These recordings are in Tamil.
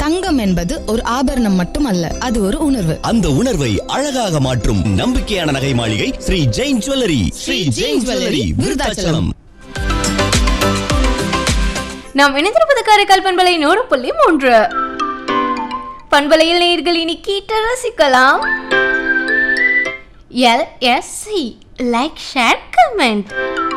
தங்கம் என்பது ஒரு ஆபரணம் மட்டுமல்ல, அது ஒரு உணர்வு. அந்த உணர்வை அழகாக மாற்றும் நம்பிக்கையான நகை மாளிகை ஸ்ரீ ஜெயின் ஜுவல்லரி. ஸ்ரீ ஜெயின் ஜுவல்லரி, விருதாச்சலம். நாம் இணைந்திருப்பது காரைக்கால் பண்பலை 100.3 பண்பலையில் நேயர்கள் இனி கேட்டு ரசிக்கலாம். LSC like share comment.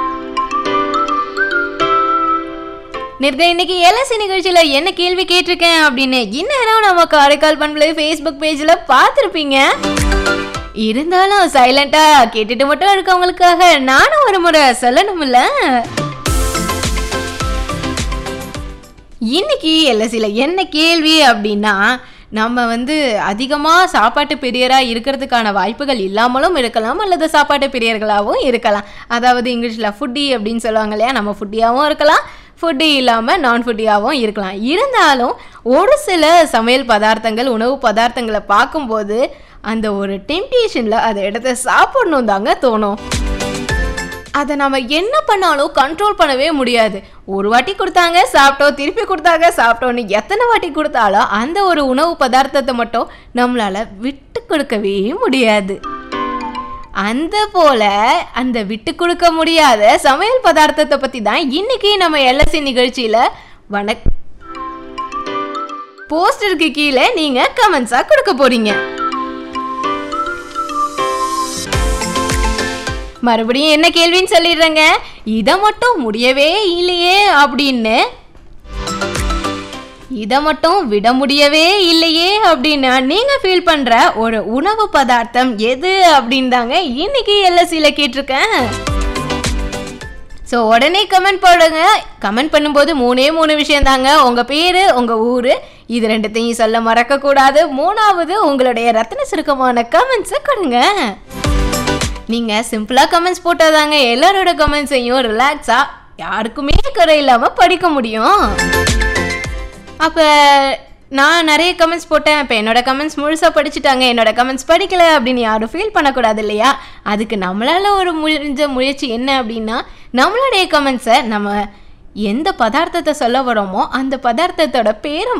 இன்னைக்கு LSC நிகழ்ச்சியில என்ன கேள்வி கேட்டிருக்கேன் அப்படின்னு இந்நேரம் நம்ம காரைக்கால் பண்பலை ஃபேஸ்புக் பேஜ்ல பார்த்துருப்பீங்க. இருந்தாலும் சைலண்டா கேட்டுட்டு மட்டும் இருக்கவங்களுக்காக நானும் ஒரு முறை சொல்லணும்ல. இன்னைக்கு LSCல என்ன கேள்வி அப்படின்னா, நம்ம அதிகமாக சாப்பாட்டு பிரியராக இருக்கிறதுக்கான வாய்ப்புகள் இல்லாமலும் இருக்கலாம், அல்லது சாப்பாட்டு பிரியர்களாகவும் இருக்கலாம். அதாவது இங்கிலீஷில் ஃபுட்டி அப்படின்னு சொல்லுவாங்க இல்லையா, நம்ம ஃபுட்டியாகவும் இருக்கலாம், ஃபுட்டி இல்லாமல் நான் ஃபுட்டியாகவும் இருக்கலாம். இருந்தாலும் ஒரு சில சமையல் பதார்த்தங்கள், உணவு பதார்த்தங்களை பார்க்கும்போது அந்த ஒரு டெம்டேஷனில் அதை எடுத்து சாப்பிடணும் தாங்க தோணும். அதை நம்ம என்ன பண்ணாலும் கண்ட்ரோல் பண்ணவே முடியாது. ஒரு வாட்டி கொடுத்தாங்க சாப்பிட்டோம், திருப்பி கொடுத்தாங்க சாப்பிட்டோன்னு எத்தனை வாட்டி கொடுத்தாலும் அந்த ஒரு உணவு பதார்த்தத்தை மட்டும் நம்மளால விட்டு கொடுக்கவே முடியாது. அந்த போல அந்த விட்டு கொடுக்க முடியாத சமையல் பதார்த்தத்தை பத்தி தான் இன்னைக்கு நம்ம LSC நிகழ்ச்சியில போஸ்டருக்கு கீழே நீங்க கமெண்ட்ஸா கொடுக்க போறீங்க. மறுபடியும் என்ன கேள்வின்னு சொல்லிடுறேங்க. இதை மட்டும் முடியவே இல்லையே அப்படின்னு, இதை மட்டும் விட முடியவே இல்லையே அப்படின்னு நீங்க ஃபீல் பண்ற ஒரு உணவு பதார்த்தம் எது அப்படின்னு தாங்க இன்னைக்கு LSCல கேட்டிருக்கேன். ஸோ உடனே கமெண்ட் போடுங்க. கமெண்ட் பண்ணும்போது 3 விஷயம் தாங்க. உங்கள் பேர், உங்கள் ஊர், இது ரெண்டுத்தையும் சொல்ல மறக்கக்கூடாது. 3வது உங்களுடைய ரத்தின சுருக்கமான கமெண்ட்ஸை கொடுங்க. நீங்கள் சிம்பிளாக கமெண்ட்ஸ் போட்டால் தாங்க எல்லாரோட கமெண்ட்ஸையும் ரிலாக்ஸாக யாருக்குமே குறை இல்லாமல் படிக்க முடியும். அப்போ நான் நிறைய கமெண்ட்ஸ் போட்டேன், இப்போ என்னோட கமெண்ட்ஸ் முழுசாக படிச்சுட்டாங்க, என்னோட கமெண்ட்ஸ் படிக்கலை அப்படின்னு யாரும் ஃபீல் பண்ணக்கூடாது இல்லையா? அதுக்கு நம்மளால் ஒரு முயற்சி என்ன அப்படின்னா, நம்மளுடைய கமெண்ட்ஸை நம்ம எந்த பதார்த்தத்தை சொல்ல வரோமோ அந்த பதார்த்தத்தோட பேரை